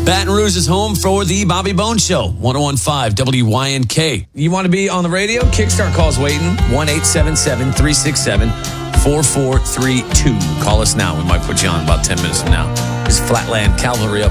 Baton Rouge is home for the Bobby Bones Show, 101.5 WYNK. You want to be on the radio? Kickstart call's waiting. 1-877-367-4432. Call us now. We might put you on about 10 minutes from now. Is Flatland Cavalry up